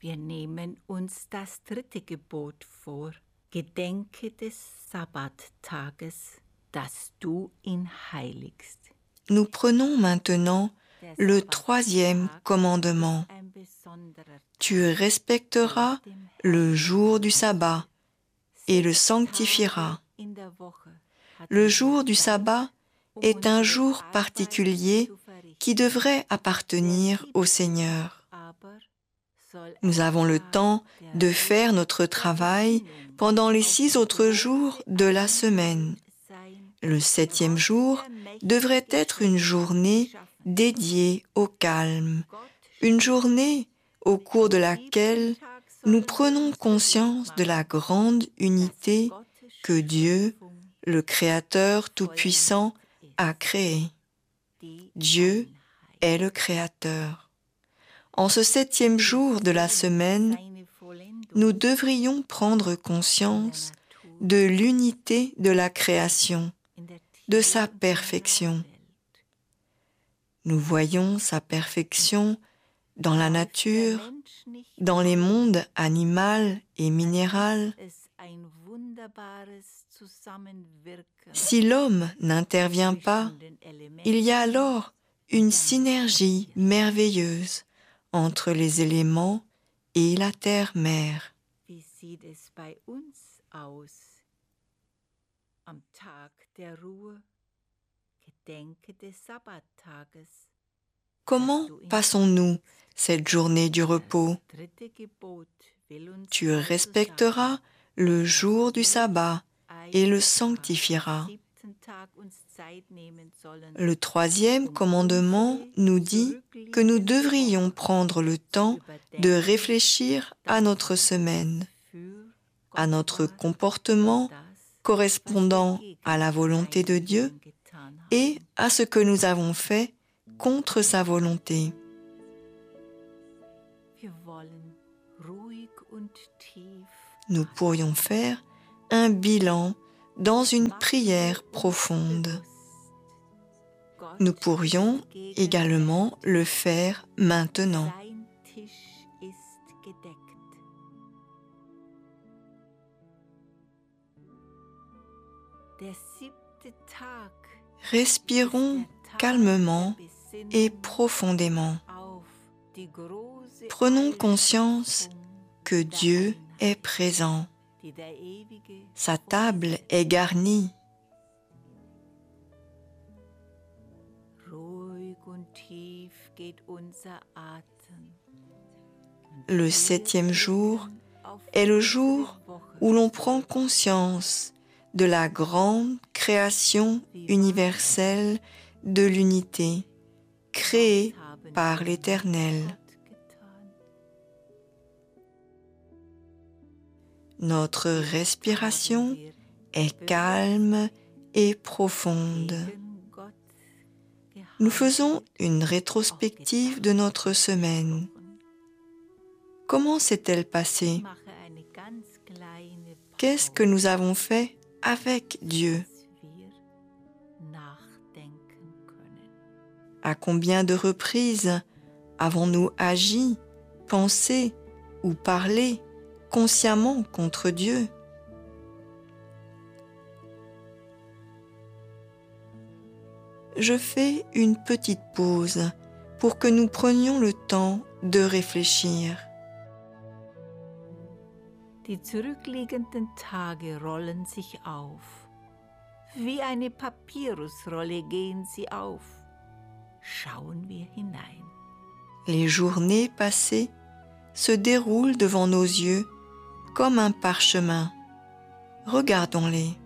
Wir nehmen uns das dritte Gebot vor. Gedenke des Sabbattages, dass du ihn heiligst. Nous prenons maintenant le troisième commandement. Tu respecteras le jour du sabbat et le sanctifieras. Le jour du sabbat est un jour particulier qui devrait appartenir au Seigneur. Nous avons le temps de faire notre travail pendant les 6 autres jours de la semaine. Le 7e jour devrait être une journée dédiée au calme, une journée au cours de laquelle nous prenons conscience de la grande unité que Dieu, le Créateur Tout-Puissant, a créée. Dieu est le Créateur. En ce 7e jour de la semaine, nous devrions prendre conscience de l'unité de la création, de sa perfection. Nous voyons sa perfection dans la nature, dans les mondes animal et minéral. Si l'homme n'intervient pas, il y a alors une synergie merveilleuse entre les éléments et la terre-mère. Wie sieht es bei uns aus? Am Tag der Ruhe, gedenke des Sabbattages. Comment passons-nous cette journée du repos? Tu respecteras le jour du sabbat et le sanctifieras. Le 3e commandement nous dit que nous devrions prendre le temps de réfléchir à notre semaine, à notre comportement correspondant à la volonté de Dieu et à ce que nous avons fait contre sa volonté. Nous pourrions faire un bilan dans une prière profonde. Nous pourrions également le faire maintenant. Respirons calmement et profondément. Prenons conscience que Dieu est présent. Sa table est garnie. Le 7e jour est le jour où l'on prend conscience de la grande création universelle de l'unité, créée par l'Éternel. Notre respiration est calme et profonde. Nous faisons une rétrospective de notre semaine. Comment s'est-elle passée? Qu'est-ce que nous avons fait avec Dieu? À combien de reprises avons-nous agi, pensé ou parlé consciemment contre Dieu? Je fais une petite pause pour que nous prenions le temps de réfléchir. Die zurückliegenden Tage rollen sich auf. Wie eine Papyrusrolle gehen sie auf. Schauen wir hinein. Les journées passées se déroulent devant nos yeux comme un parchemin. Regardons-les.